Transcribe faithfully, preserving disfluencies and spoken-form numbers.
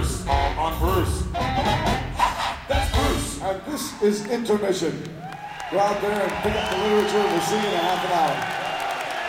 Bruce on Bruce. That's Bruce. And this is Intermission. Go out there and pick up the literature. We'll see you in a half an hour.